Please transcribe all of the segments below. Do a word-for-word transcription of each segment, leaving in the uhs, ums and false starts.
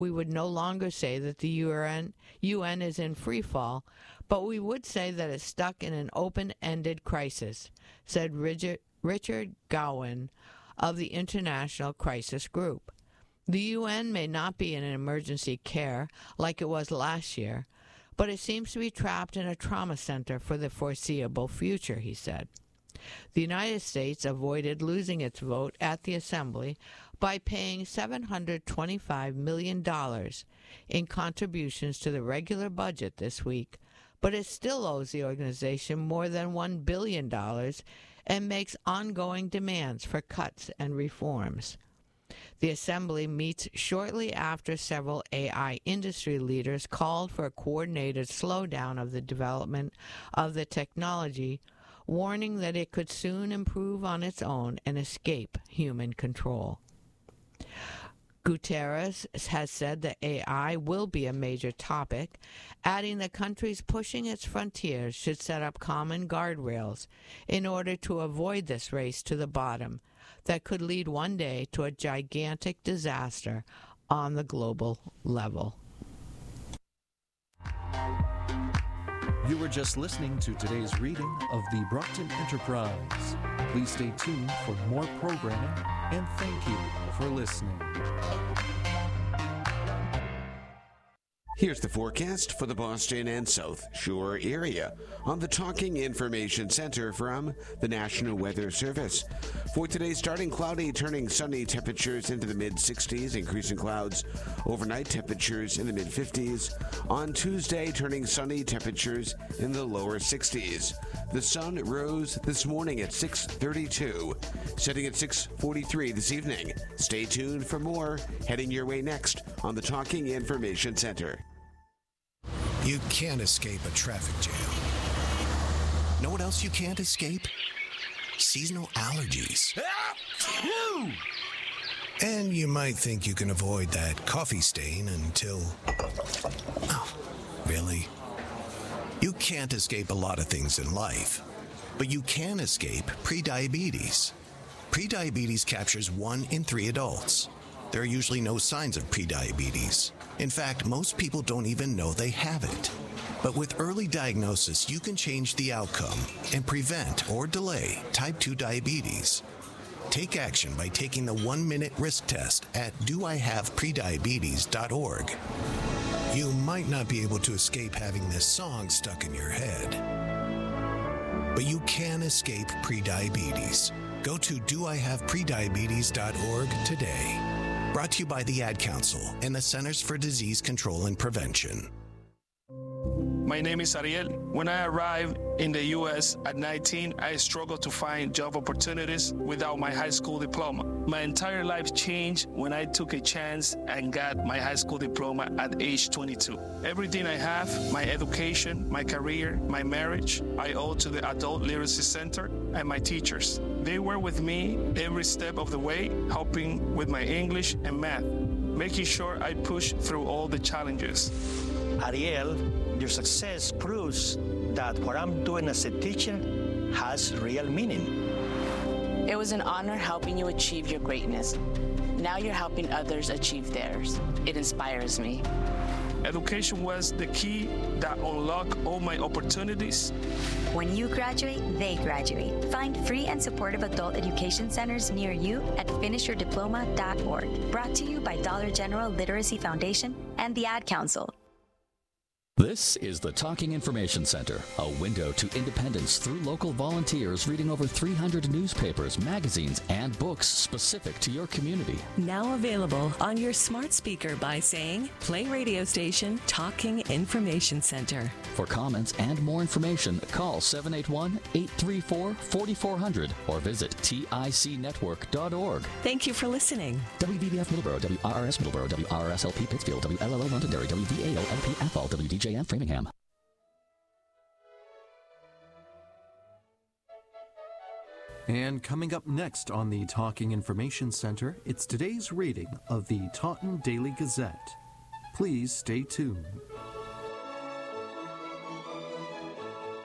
We would no longer say that the U N, U N is in free fall, but we would say that it's stuck in an open-ended crisis, said Richard, Richard Gowan of the International Crisis Group. The U N may not be in an emergency care like it was last year, but it seems to be trapped in a trauma center for the foreseeable future, he said. The United States avoided losing its vote at the Assembly by paying seven hundred twenty-five million dollars in contributions to the regular budget this week, but it still owes the organization more than one billion dollars and makes ongoing demands for cuts and reforms. The Assembly meets shortly after several A I industry leaders called for a coordinated slowdown of the development of the technology, warning that it could soon improve on its own and escape human control. Guterres has said that A I will be a major topic, adding that countries pushing its frontiers should set up common guardrails in order to avoid this race to the bottom that could lead one day to a gigantic disaster on the global level. You were just listening to today's reading of the Brockton Enterprise. Please stay tuned for more programming, and thank you for listening. Here's the forecast for the Boston and South Shore area on the Talking Information Center from the National Weather Service. For today, starting cloudy, turning sunny, temperatures into the mid-sixties, increasing clouds. Overnight, temperatures in the mid-fifties. On Tuesday, turning sunny, temperatures in the lower sixties. The sun rose this morning at six thirty-two, setting at six forty-three this evening. Stay tuned for more heading your way next on the Talking Information Center. You can't escape a traffic jam. Know what else you can't escape? Seasonal allergies. And you might think you can avoid that coffee stain until... Oh, really? You can't escape a lot of things in life, but you can escape prediabetes. Prediabetes captures one in three adults. There are usually no signs of prediabetes. In fact, most people don't even know they have it. But with early diagnosis, you can change the outcome and prevent or delay type two diabetes. Take action by taking the one-minute risk test at do I have prediabetes dot org. You might not be able to escape having this song stuck in your head, but you can escape prediabetes. Go to do I have prediabetes dot org today. Brought to you by the Ad Council and the Centers for Disease Control and Prevention. My name is Ariel. When I arrived in the U S at nineteen, I struggled to find job opportunities without my high school diploma. My entire life changed when I took a chance and got my high school diploma at age twenty-two. Everything I have, my education, my career, my marriage, I owe to the Adult Literacy Center and my teachers. They were with me every step of the way, helping with my English and math, making sure I push through all the challenges. Ariel, your success proves that what I'm doing as a teacher has real meaning. It was an honor helping you achieve your greatness. Now you're helping others achieve theirs. It inspires me. Education was the key that unlocked all my opportunities. When you graduate, they graduate. Find free and supportive adult education centers near you at finish your diploma dot org. Brought to you by Dollar General Literacy Foundation and the Ad Council. This is the Talking Information Center, a window to independence through local volunteers reading over three hundred newspapers, magazines, and books specific to your community. Now available on your smart speaker by saying, play radio station Talking Information Center. For comments and more information, call seven eight one, eight three four, four four zero zero or visit tic network dot org. Thank you for listening. W V B F Middleborough, W R R S Middleborough, W R R S L P Pittsfield, W L L O Londonderry, W V A O L P Athol, W D J M Framingham. And coming up next on the Talking Information Center, it's today's reading of the Taunton Daily Gazette. Please stay tuned.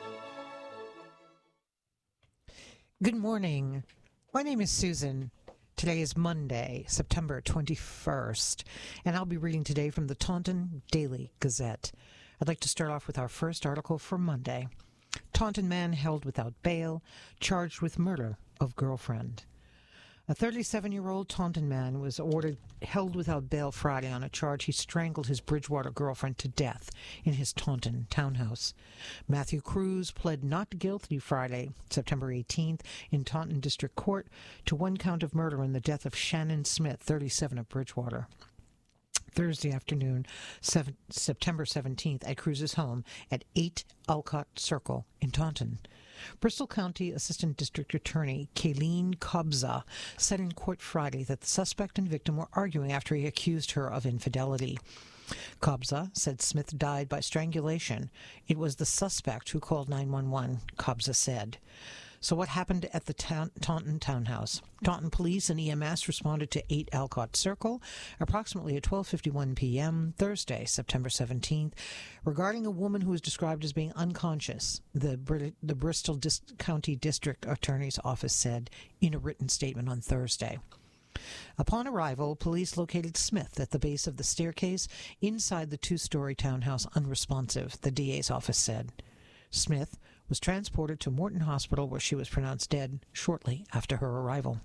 Good morning. My name is Susan. Today is Monday, September twenty-first, and I'll be reading today from the Taunton Daily Gazette. I'd like to start off with our first article for Monday. Taunton man held without bail, charged with murder of girlfriend. A thirty-seven-year-old Taunton man was ordered held without bail Friday on a charge he strangled his Bridgewater girlfriend to death in his Taunton townhouse. Matthew Cruz pled not guilty Friday, September eighteenth, in Taunton District Court to one count of murder in the death of Shannon Smith, thirty-seven, of Bridgewater. Thursday afternoon, seven, September seventeenth, at Cruz's home at eight Alcott Circle in Taunton. Bristol County Assistant District Attorney Kayleen Kobza said in court Friday that the suspect and victim were arguing after he accused her of infidelity. Kobza said Smith died by strangulation. It was the suspect who called nine one one, Kobza said. So what happened at the ta- Taunton townhouse? Taunton police and E M S responded to eight Alcott Circle approximately at twelve fifty-one p.m. Thursday, September seventeenth, regarding a woman who was described as being unconscious, the, Brit- the Bristol Dis- County District Attorney's Office said in a written statement on Thursday. Upon arrival, police located Smith at the base of the staircase inside the two-story townhouse unresponsive, the D A's office said. Smith was transported to Morton Hospital, where she was pronounced dead shortly after her arrival.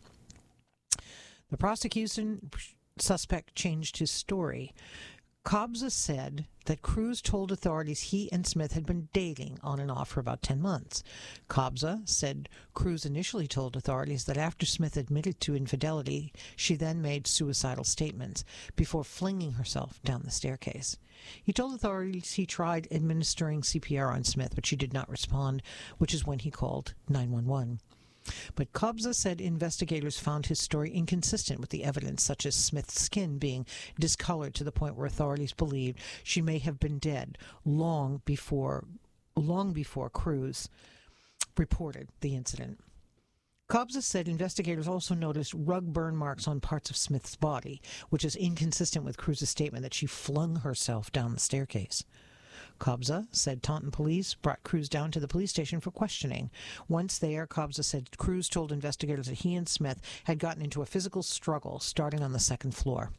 The prosecution suspect changed his story. Kobza said that Cruz told authorities he and Smith had been dating on and off for about ten months. Kobza said Cruz initially told authorities that after Smith admitted to infidelity, she then made suicidal statements before flinging herself down the staircase. He told authorities he tried administering C P R on Smith, but she did not respond, which is when he called nine one one. But Kobza said investigators found his story inconsistent with the evidence, such as Smith's skin being discolored to the point where authorities believed she may have been dead long before, long before Cruz reported the incident. Kobza said investigators also noticed rug burn marks on parts of Smith's body, which is inconsistent with Cruz's statement that she flung herself down the staircase. Kobza said Taunton police brought Cruz down to the police station for questioning. Once there, Kobza said Cruz told investigators that he and Smith had gotten into a physical struggle starting on the second floor.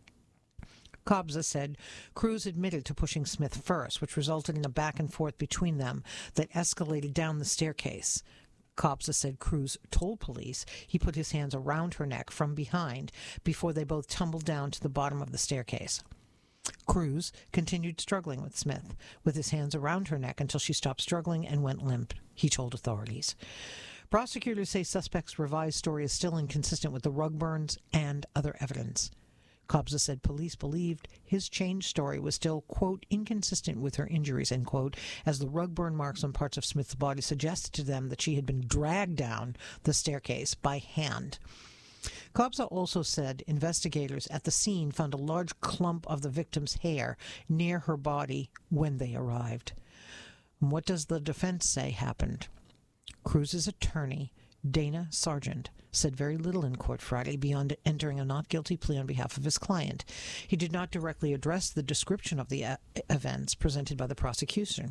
Kobza said Cruz admitted to pushing Smith first, which resulted in a back and forth between them that escalated down the staircase. Kobza said Cruz told police he put his hands around her neck from behind before they both tumbled down to the bottom of the staircase. Cruz continued struggling with Smith, with his hands around her neck until she stopped struggling and went limp, he told authorities. Prosecutors say suspect's revised story is still inconsistent with the rug burns and other evidence. Kobza said police believed his changed story was still, quote, inconsistent with her injuries, end quote, as the rug burn marks on parts of Smith's body suggested to them that she had been dragged down the staircase by hand. Kobza also said investigators at the scene found a large clump of the victim's hair near her body when they arrived. What does the defense say happened? Cruz's attorney, Dana Sargent, said very little in court Friday beyond entering a not guilty plea on behalf of his client. He did not directly address the description of the a- events presented by the prosecution.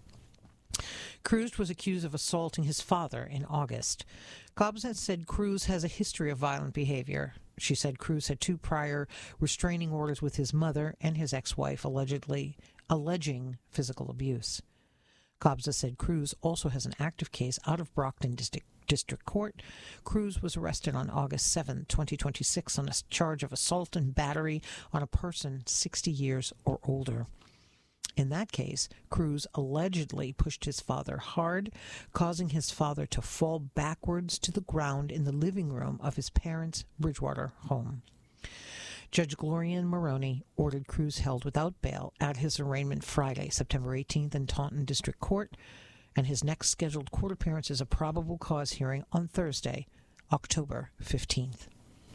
Cruz was accused of assaulting his father in August. Kobza said Cruz has a history of violent behavior. She said Cruz had two prior restraining orders with his mother and his ex-wife, allegedly alleging physical abuse. Kobza said Cruz also has an active case out of Brockton District, District Court. Cruz was arrested on August seventh, twenty twenty-six on a charge of assault and battery on a person sixty years or older. In that case, Cruz allegedly pushed his father hard, causing his father to fall backwards to the ground in the living room of his parents' Bridgewater home. Judge Gloria Maroney ordered Cruz held without bail at his arraignment Friday, September eighteenth in Taunton District Court, and his next scheduled court appearance is a probable cause hearing on Thursday, October fifteenth.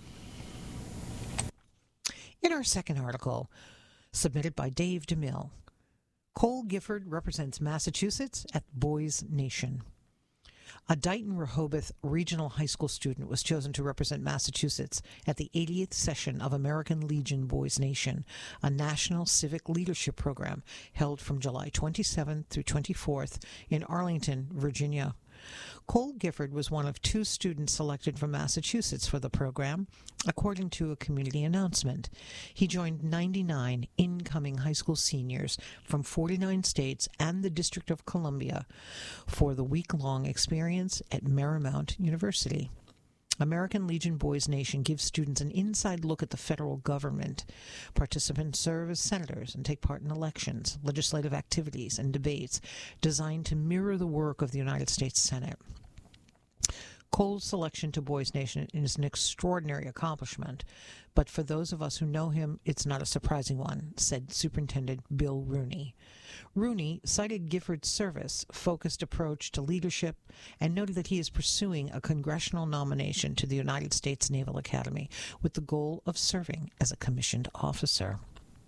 In our second article, submitted by Dave DeMille, Cole Gifford represents Massachusetts at Boys Nation. A Dighton-Rehoboth Regional High School student was chosen to represent Massachusetts at the eightieth session of American Legion Boys Nation, a national civic leadership program held from July twenty-seventh through twenty-fourth in Arlington, Virginia, Cole Gifford was one of two students selected from Massachusetts for the program, according to a community announcement. He joined ninety-nine incoming high school seniors from forty-nine states and the District of Columbia for the week-long experience at Marymount University. American Legion Boys Nation gives students an inside look at the federal government. Participants serve as senators and take part in elections, legislative activities, and debates designed to mirror the work of the United States Senate. Cole's selection to Boys Nation is an extraordinary accomplishment, but for those of us who know him, it's not a surprising one, said Superintendent Bill Rooney. Rooney cited Gifford's service, focused approach to leadership, and noted that he is pursuing a congressional nomination to the United States Naval Academy with the goal of serving as a commissioned officer.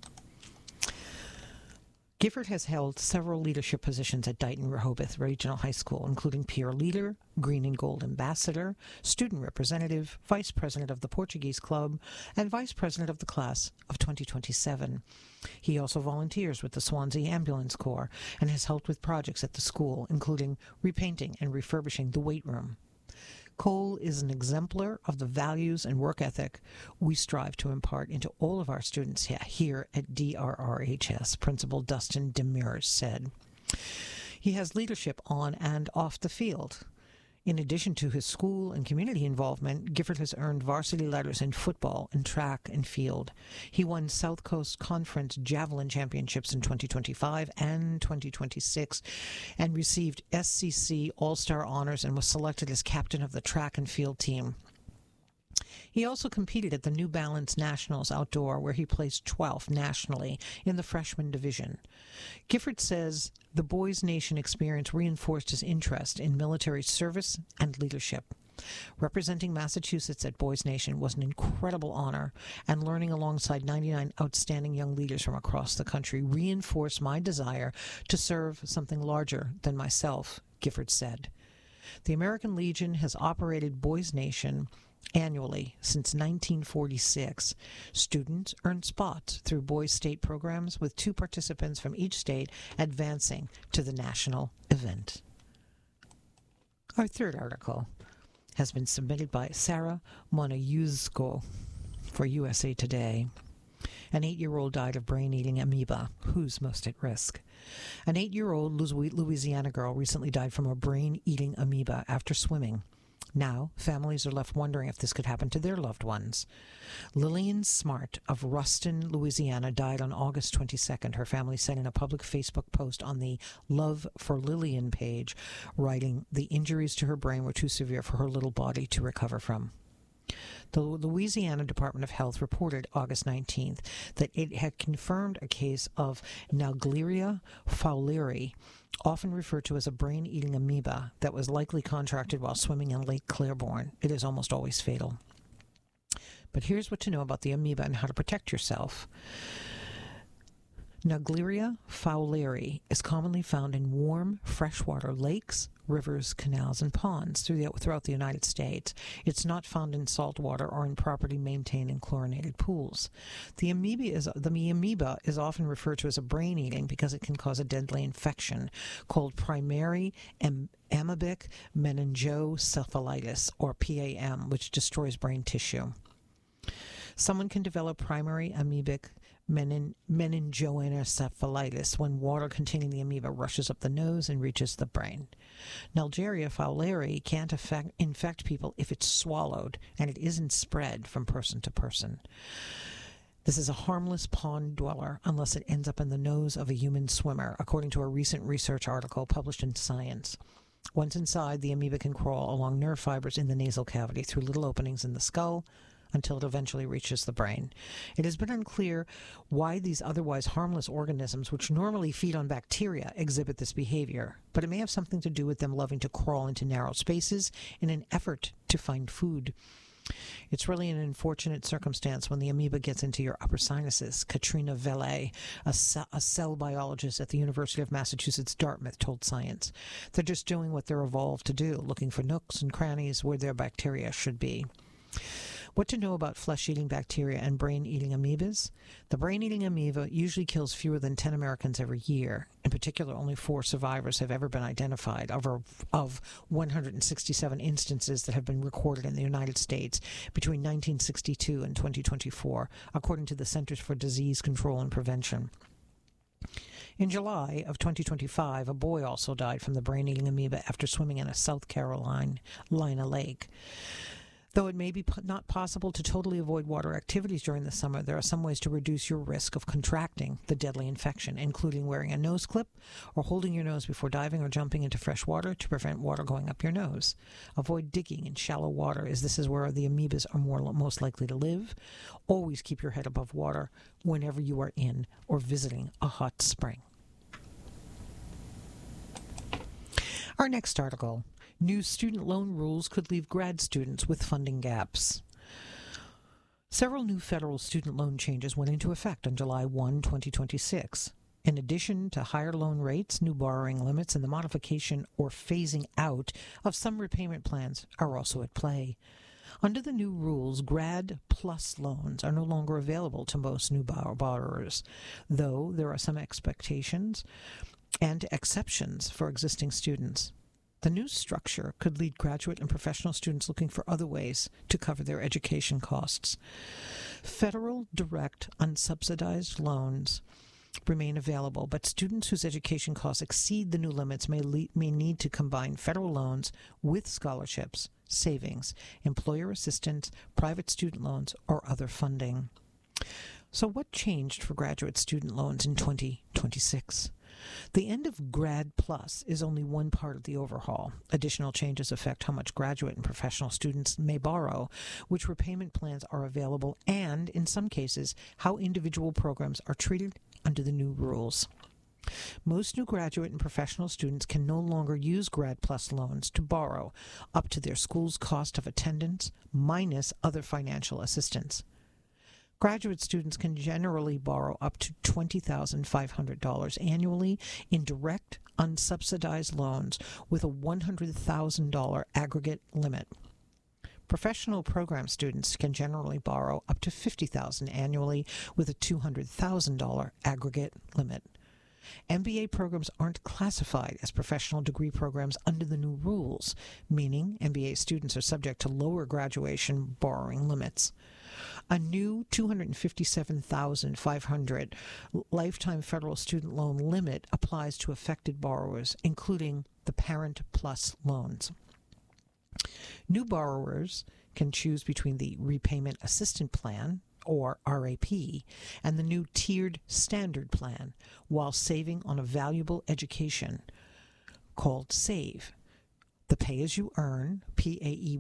Gifford has held several leadership positions at Dighton-Rehoboth Regional High School, including peer leader, Green and Gold ambassador, student representative, vice president of the Portuguese Club, and vice president of the class of twenty twenty-seven. He also volunteers with the Swansea Ambulance Corps and has helped with projects at the school, including repainting and refurbishing the weight room. Cole is an exemplar of the values and work ethic we strive to impart into all of our students here at D R R H S, Principal Dustin Demers said. He has leadership on and off the field. In addition to his school and community involvement, Gifford has earned varsity letters in football and track and field. He won South Coast Conference Javelin Championships in twenty twenty-five and twenty twenty-six and received S C C All-Star honors and was selected as captain of the track and field team. He also competed at the New Balance Nationals Outdoor, where he placed twelfth nationally in the freshman division. Gifford says the Boys Nation experience reinforced his interest in military service and leadership. Representing Massachusetts at Boys Nation was an incredible honor, and learning alongside ninety-nine outstanding young leaders from across the country reinforced my desire to serve something larger than myself, Gifford said. The American Legion has operated Boys Nation annually since nineteen forty-six. Students earn spots through Boys State programs, with two participants from each state advancing to the national event. Our third article has been submitted by Sarah Monayuzko for U S A Today. An eight-year-old died of brain-eating amoeba. Who's most at risk? An eight-year-old Louisiana girl recently died from a brain-eating amoeba after swimming. Now, families are left wondering if this could happen to their loved ones. Lillian Smart of Ruston, Louisiana, died on August twenty-second. Her family said in a public Facebook post on the Love for Lillian page, writing, "The injuries to her brain were too severe for her little body to recover from." The Louisiana Department of Health reported August nineteenth that it had confirmed a case of Naegleria fowleri, often referred to as a brain-eating amoeba, that was likely contracted while swimming in Lake Claiborne. It is almost always fatal. But here's what to know about the amoeba and how to protect yourself. Naegleria fowleri is commonly found in warm, freshwater lakes, rivers, canals, and ponds throughout the United States. It's not found in salt water or in properly maintained and chlorinated pools. The amoeba is, the amoeba is often referred to as a brain-eating because it can cause a deadly infection called primary am- amoebic meningoencephalitis, or P A M, which destroys brain tissue. Someone can develop primary amoebic menin- meningoencephalitis when water containing the amoeba rushes up the nose and reaches the brain. Naegleria fowleri can't affect, infect people if it's swallowed, and it isn't spread from person to person. This is a harmless pond dweller unless it ends up in the nose of a human swimmer, according to a recent research article published in Science. Once inside, the amoeba can crawl along nerve fibers in the nasal cavity through little openings in the skull until it eventually reaches the brain. It has been unclear why these otherwise harmless organisms, which normally feed on bacteria, exhibit this behavior, but it may have something to do with them loving to crawl into narrow spaces in an effort to find food. It's really an unfortunate circumstance when the amoeba gets into your upper sinuses, Katrina Vele, a, ce- a cell biologist at the University of Massachusetts Dartmouth, told Science. They're just doing what they're evolved to do, looking for nooks and crannies where their bacteria should be. What to know about flesh-eating bacteria and brain-eating amoebas? The brain-eating amoeba usually kills fewer than ten Americans every year. In particular, only four survivors have ever been identified of, of one hundred sixty-seven instances that have been recorded in the United States between nineteen sixty-two and twenty twenty-four, according to the Centers for Disease Control and Prevention. In July of twenty twenty-five, a boy also died from the brain-eating amoeba after swimming in a South Carolina lake. Though it may be not possible to totally avoid water activities during the summer, there are some ways to reduce your risk of contracting the deadly infection, including wearing a nose clip or holding your nose before diving or jumping into fresh water to prevent water going up your nose. Avoid digging in shallow water, as this is where the amoebas are more most likely to live. Always keep your head above water whenever you are in or visiting a hot spring. Our next article. New student loan rules could leave grad students with funding gaps. Several new federal student loan changes went into effect on July first, twenty twenty-six. In addition to higher loan rates, new borrowing limits, and the modification or phasing out of some repayment plans are also at play. Under the new rules, Grad Plus loans are no longer available to most new borrowers, though there are some expectations and exceptions for existing students. The new structure could lead graduate and professional students looking for other ways to cover their education costs. Federal direct unsubsidized loans remain available, but students whose education costs exceed the new limits may, le- may need to combine federal loans with scholarships, savings, employer assistance, private student loans, or other funding. So what changed for graduate student loans in twenty twenty-six? The end of Grad Plus is only one part of the overhaul. Additional changes affect how much graduate and professional students may borrow, which repayment plans are available, and, in some cases, how individual programs are treated under the new rules. Most new graduate and professional students can no longer use Grad Plus loans to borrow up to their school's cost of attendance minus other financial assistance. Graduate students can generally borrow up to twenty thousand five hundred dollars annually in direct, unsubsidized loans with a one hundred thousand dollars aggregate limit. Professional program students can generally borrow up to fifty thousand dollars annually with a two hundred thousand dollars aggregate limit. M B A programs aren't classified as professional degree programs under the new rules, meaning M B A students are subject to lower graduation borrowing limits. A new two hundred fifty-seven thousand five hundred dollars lifetime federal student loan limit applies to affected borrowers, including the Parent Plus loans. New borrowers can choose between the Repayment Assistance Plan, or R A P, and the new Tiered Standard Plan, while saving on a valuable education called SAVE. The Pay-As-You-Earn, P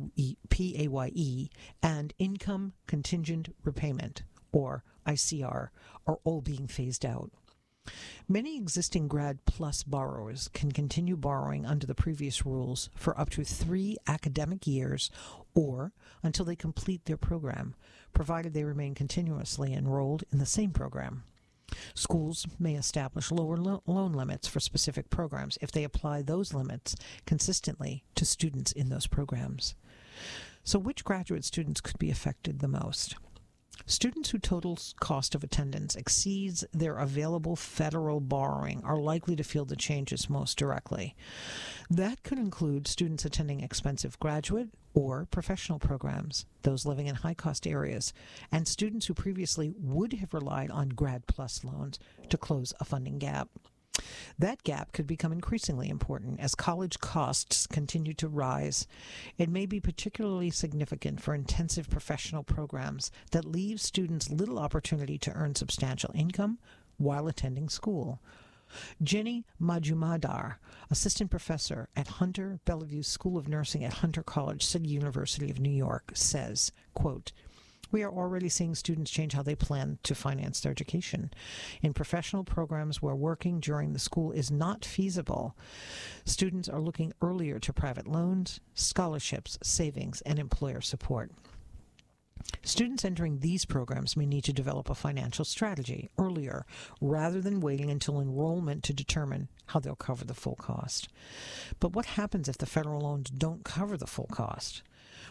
A Y E, and Income Contingent Repayment, or I C R, are all being phased out. Many existing Grad Plus borrowers can continue borrowing under the previous rules for up to three academic years or until they complete their program, provided they remain continuously enrolled in the same program. Schools may establish lower lo- loan limits for specific programs if they apply those limits consistently to students in those programs. So which graduate students could be affected the most? Students whose total cost of attendance exceeds their available federal borrowing are likely to feel the changes most directly. That could include students attending expensive graduate or professional programs, those living in high-cost areas, and students who previously would have relied on Grad Plus loans to close a funding gap. That gap could become increasingly important as college costs continue to rise. It may be particularly significant for intensive professional programs that leave students little opportunity to earn substantial income while attending school. Jenny Majumadar, assistant professor at Hunter Bellevue School of Nursing at Hunter College, City University of New York, says, quote, "We are already seeing students change how they plan to finance their education. In professional programs where working during the school is not feasible, students are looking earlier to private loans, scholarships, savings, and employer support. Students entering these programs may need to develop a financial strategy earlier rather than waiting until enrollment to determine how they'll cover the full cost. But what happens if the federal loans don't cover the full cost?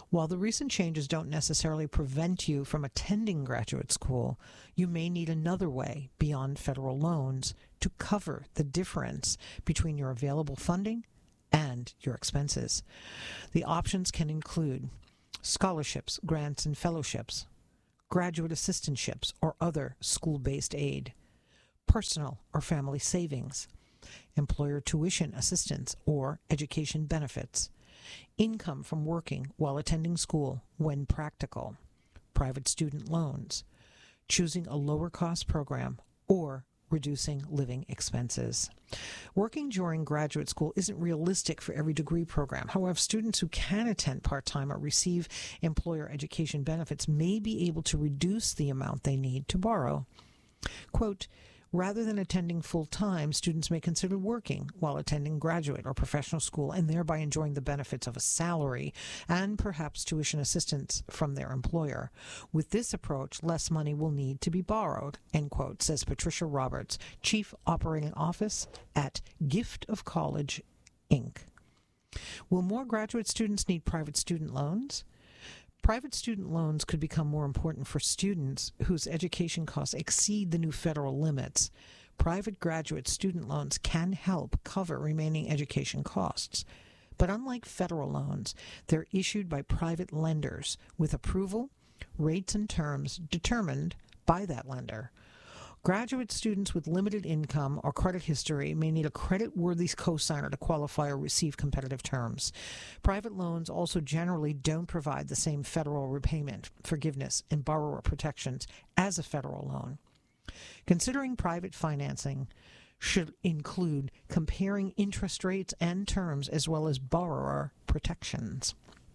While the recent changes don't necessarily prevent you from attending graduate school, you may need another way beyond federal loans to cover the difference between your available funding and your expenses. The options can include scholarships, grants, and fellowships, graduate assistantships or other school-based aid, personal or family savings, employer tuition assistance or education benefits, income from working while attending school when practical, private student loans, choosing a lower-cost program, or reducing living expenses. Working during graduate school isn't realistic for every degree program. However, students who can attend part-time or receive employer education benefits may be able to reduce the amount they need to borrow. Quote, rather than attending full-time, students may consider working while attending graduate or professional school and thereby enjoying the benefits of a salary and perhaps tuition assistance from their employer. With this approach, less money will need to be borrowed, end quote, says Patricia Roberts, Chief Operating Office at Gift of College, Incorporated. Will more graduate students need private student loans? Private student loans could become more important for students whose education costs exceed the new federal limits. Private graduate student loans can help cover remaining education costs. But unlike federal loans, they're issued by private lenders with approval, rates, and terms determined by that lender. Graduate students with limited income or credit history may need a credit-worthy cosigner to qualify or receive competitive terms. Private loans also generally don't provide the same federal repayment, forgiveness, and borrower protections as a federal loan. Considering private financing should include comparing interest rates and terms as well as borrower protections.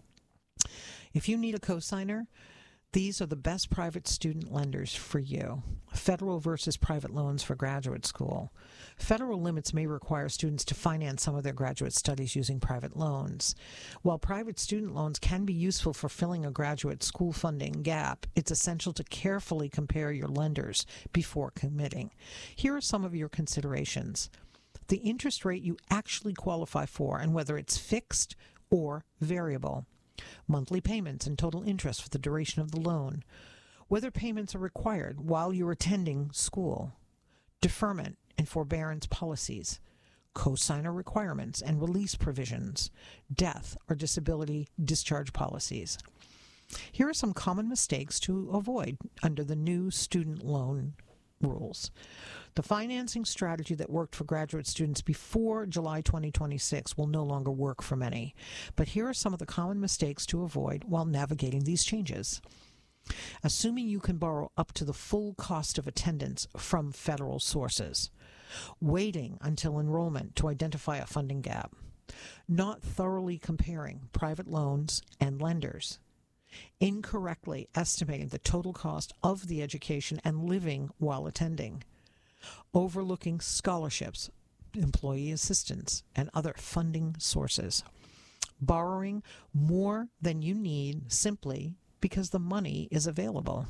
If you need a cosigner, these are the best private student lenders for you. Federal versus private loans for graduate school. Federal limits may require students to finance some of their graduate studies using private loans. While private student loans can be useful for filling a graduate school funding gap, it's essential to carefully compare your lenders before committing. Here are some of your considerations. The interest rate you actually qualify for and whether it's fixed or variable. Monthly payments and total interest for the duration of the loan, whether payments are required while you're attending school, deferment and forbearance policies, cosigner requirements and release provisions, death or disability discharge policies. Here are some common mistakes to avoid under the new student loan rules. The financing strategy that worked for graduate students before July twenty twenty-six will no longer work for many. But here are some of the common mistakes to avoid while navigating these changes. Assuming you can borrow up to the full cost of attendance from federal sources. Waiting until enrollment to identify a funding gap. Not thoroughly comparing private loans and lenders. Incorrectly estimating the total cost of the education and living while attending. Overlooking scholarships, employee assistance, and other funding sources. Borrowing more than you need simply because the money is available.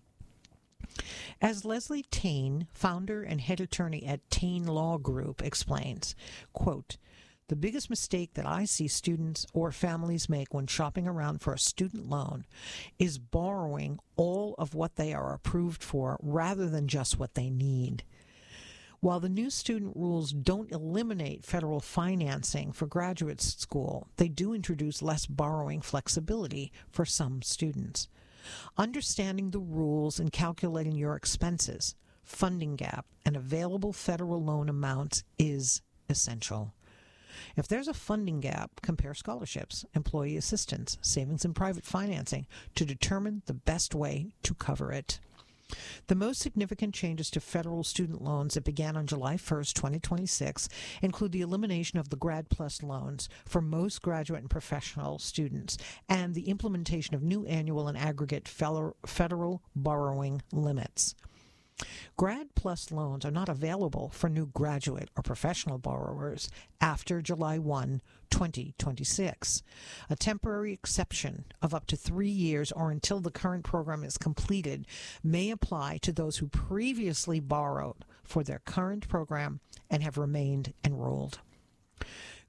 As Leslie Tain, founder and head attorney at Tain Law Group, explains, quote, the biggest mistake that I see students or families make when shopping around for a student loan is borrowing all of what they are approved for rather than just what they need. While the new student rules don't eliminate federal financing for graduate school, they do introduce less borrowing flexibility for some students. Understanding the rules and calculating your expenses, funding gap, and available federal loan amounts is essential. If there's a funding gap, compare scholarships, employee assistance, savings, and private financing to determine the best way to cover it. The most significant changes to federal student loans that began on July first, twenty twenty-six include the elimination of the Grad Plus loans for most graduate and professional students and the implementation of new annual and aggregate federal borrowing limits. Grad Plus loans are not available for new graduate or professional borrowers after July first, twenty twenty-six. A temporary exception of up to three years or until the current program is completed may apply to those who previously borrowed for their current program and have remained enrolled.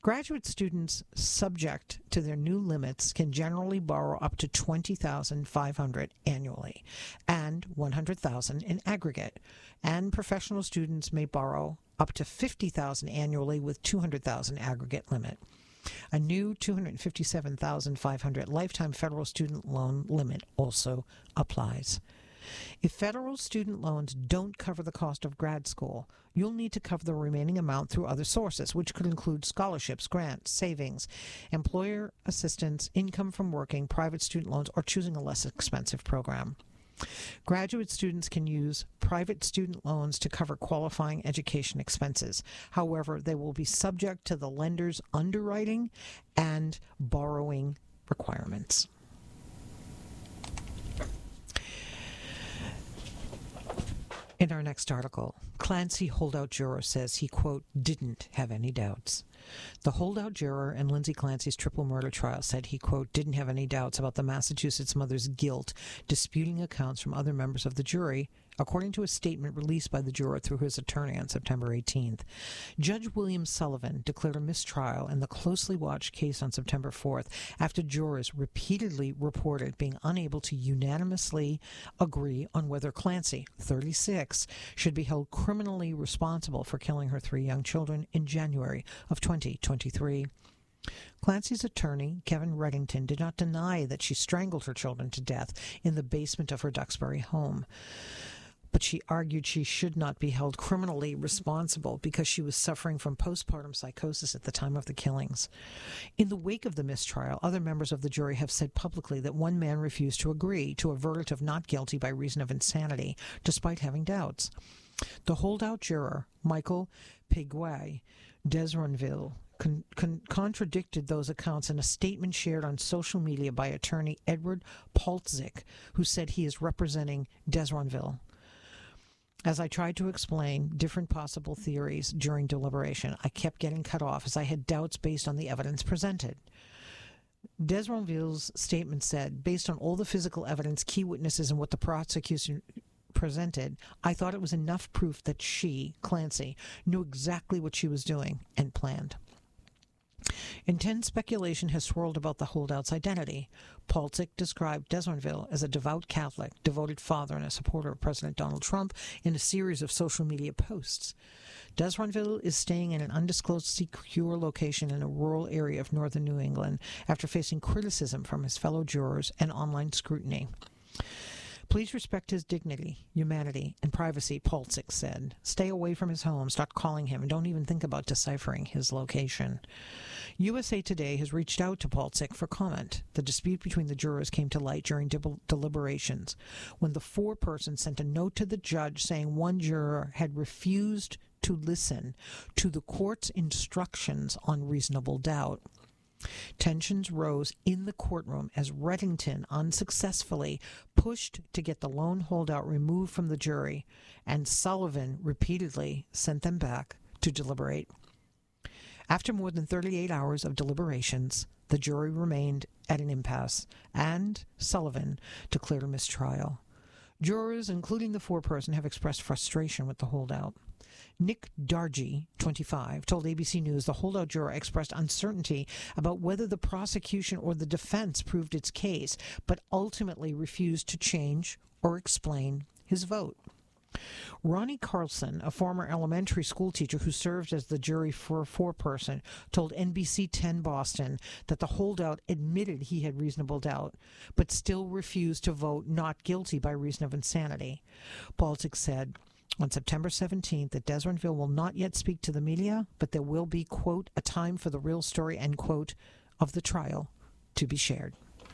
Graduate students subject to their new limits can generally borrow up to twenty thousand five hundred dollars annually and one hundred thousand dollars in aggregate, and professional students may borrow up to fifty thousand dollars annually with two hundred thousand dollars aggregate limit. A new two hundred fifty-seven thousand five hundred dollars lifetime federal student loan limit also applies. If federal student loans don't cover the cost of grad school, you'll need to cover the remaining amount through other sources, which could include scholarships, grants, savings, employer assistance, income from working, private student loans, or choosing a less expensive program. Graduate students can use private student loans to cover qualifying education expenses. However, they will be subject to the lender's underwriting and borrowing requirements. In our next article, Clancy holdout juror says he, quote, didn't have any doubts. The holdout juror in Lindsay Clancy's triple murder trial said he, quote, didn't have any doubts about the Massachusetts mother's guilt, disputing accounts from other members of the jury, according to a statement released by the juror through his attorney on September eighteenth. Judge William Sullivan declared a mistrial in the closely watched case on September fourth after jurors repeatedly reported being unable to unanimously agree on whether Clancy, thirty-six, should be held criminally responsible for killing her three young children in January of twenty twenty-three. Clancy's attorney, Kevin Reddington, did not deny that she strangled her children to death in the basement of her Duxbury home, but she argued she should not be held criminally responsible because she was suffering from postpartum psychosis at the time of the killings. In the wake of the mistrial, other members of the jury have said publicly that one man refused to agree to a verdict of not guilty by reason of insanity, despite having doubts. The holdout juror, Michael Peguay Desronville, Con- con- contradicted those accounts in a statement shared on social media by attorney Edward Poltzik, who said he is representing Desronville. As I tried to explain different possible theories during deliberation, I kept getting cut off as I had doubts based on the evidence presented. Desronville's statement said, based on all the physical evidence, key witnesses, and what the prosecution presented, I thought it was enough proof that she, Clancy, knew exactly what she was doing and planned. Intense speculation has swirled about the holdout's identity. Poltzik described Desronville as a devout Catholic, devoted father, and a supporter of President Donald Trump in a series of social media posts. Desronville is staying in an undisclosed secure location in a rural area of northern New England after facing criticism from his fellow jurors and online scrutiny. Please respect his dignity, humanity, and privacy, Poltzik said. Stay away from his home, stop calling him, and don't even think about deciphering his location. U S A Today has reached out to Poltzik for comment. The dispute between the jurors came to light during del- deliberations, when the foreperson sent a note to the judge saying one juror had refused to listen to the court's instructions on reasonable doubt. Tensions rose in the courtroom as Reddington unsuccessfully pushed to get the lone holdout removed from the jury, and Sullivan repeatedly sent them back to deliberate. After more than thirty-eight hours of deliberations, the jury remained at an impasse, and Sullivan declared a mistrial. Jurors, including the foreperson, have expressed frustration with the holdout. Nick Dargy, twenty-five, told A B C News the holdout juror expressed uncertainty about whether the prosecution or the defense proved its case, but ultimately refused to change or explain his vote. Ronnie Carlson, a former elementary school teacher who served as the jury for foreperson, told N B C ten Boston that the holdout admitted he had reasonable doubt, but still refused to vote not guilty by reason of insanity. Poltzik said on September seventeenth that Desronville will not yet speak to the media, but there will be, quote, a time for the real story, end quote, of the trial to be shared.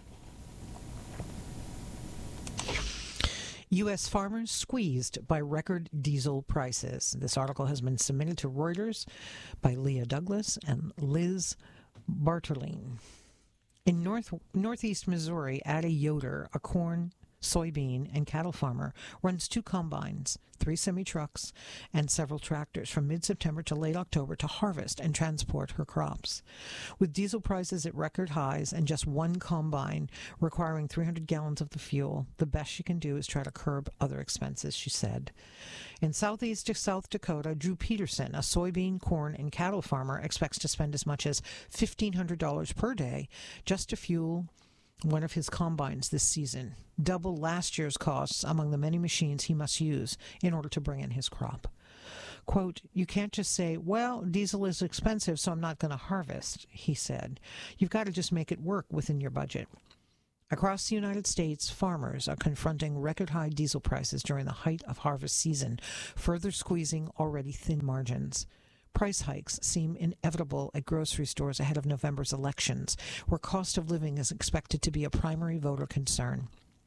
U S farmers squeezed by record diesel prices. This article has been submitted to Reuters by Leah Douglas and Liz Bartoline. In north northeast Missouri, Ada Yoder, a corn soybean, and cattle farmer runs two combines, three semi-trucks, and several tractors from mid-September to late October to harvest and transport her crops. With diesel prices at record highs and just one combine requiring three hundred gallons of the fuel, the best she can do is try to curb other expenses, she said. In southeast South Dakota, Drew Peterson, a soybean, corn, and cattle farmer, expects to spend as much as fifteen hundred dollars per day just to fuel one of his combines this season, double last year's costs among the many machines he must use in order to bring in his crop. Quote, "You can't just say, well, diesel is expensive, so I'm not going to harvest," he said. "You've got to just make it work within your budget." Across the United States, farmers are confronting record-high diesel prices during the height of harvest season, further squeezing already thin margins. Price hikes seem inevitable at grocery stores ahead of November's elections, where cost of living is expected to be a primary voter concern.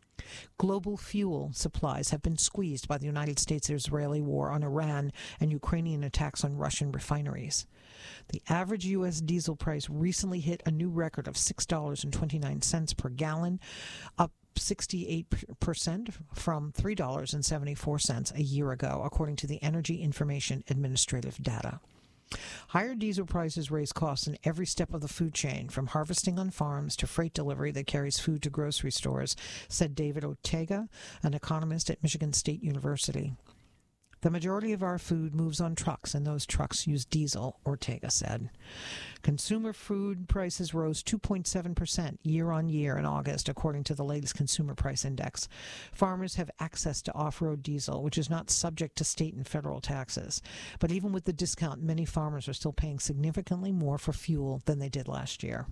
Global fuel supplies have been squeezed by the United States-Israeli war on Iran and Ukrainian attacks on Russian refineries. The average U S diesel price recently hit a new record of six dollars and twenty-nine cents per gallon, up sixty-eight percent from three dollars and seventy-four cents a year ago, according to the Energy Information Administrative data. Higher diesel prices raise costs in every step of the food chain, from harvesting on farms to freight delivery that carries food to grocery stores, said David Ortega, an economist at Michigan State University. "The majority of our food moves on trucks, and those trucks use diesel," Ortega said. Consumer food prices rose two point seven percent year-on-year in August, according to the latest Consumer Price Index. Farmers have access to off-road diesel, which is not subject to state and federal taxes. But even with the discount, many farmers are still paying significantly more for fuel than they did last year.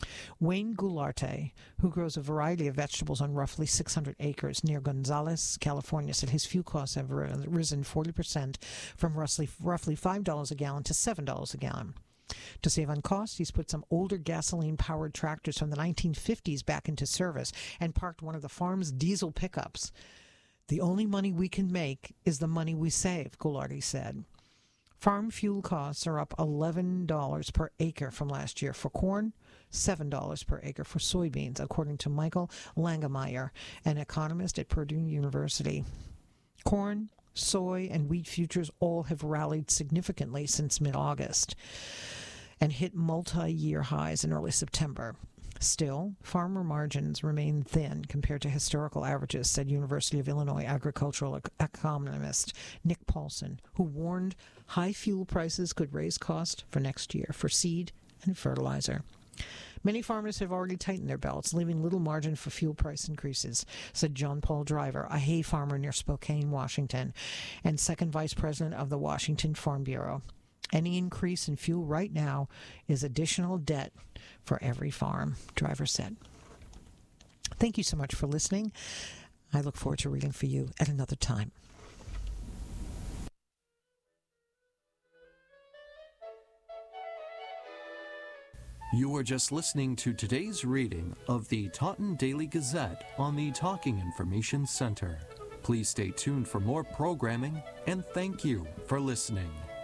Wayne Goularte, who grows a variety of vegetables on roughly six hundred acres near Gonzales, California, said his fuel costs have risen forty percent from roughly, roughly five dollars a gallon to seven dollars a gallon. To save on costs, he's put some older gasoline-powered tractors from the nineteen fifties back into service and parked one of the farm's diesel pickups. "The only money we can make is the money we save," Goularte said. Farm fuel costs are up eleven dollars per acre from last year for corn, seven dollars per acre for soybeans, according to Michael Langemeyer, an economist at Purdue University. Corn, soy, and wheat futures all have rallied significantly since mid-August and hit multi-year highs in early September. Still, farmer margins remain thin compared to historical averages, said University of Illinois agricultural economist Nick Paulson, who warned high fuel prices could raise costs for next year for seed and fertilizer. Many farmers have already tightened their belts, leaving little margin for fuel price increases, said John Paul Driver, a hay farmer near Spokane, Washington, and second vice president of the Washington Farm Bureau. Any increase in fuel right now is additional debt for every farm, Driver said. Thank you so much for listening. I look forward to reading for you at another time. You were just listening to today's reading of the Taunton Daily Gazette on the Talking Information Center. Please stay tuned for more programming, and thank you for listening.